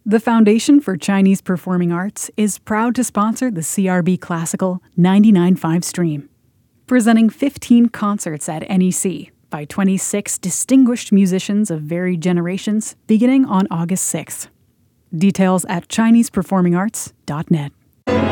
The Foundation for Chinese Performing Arts is proud to sponsor the CRB Classical 99.5 stream, presenting 15 concerts at NEC by 26 distinguished musicians of varied generations beginning on August 6th. Details at ChinesePerformingArts.net.